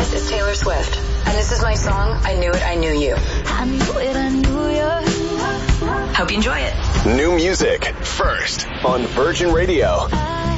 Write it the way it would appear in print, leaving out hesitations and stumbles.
This is Taylor Swift, and this is my song, I Knew It, I Knew You. I knew it, I knew you. Hope you enjoy it. New music first on Virgin Radio.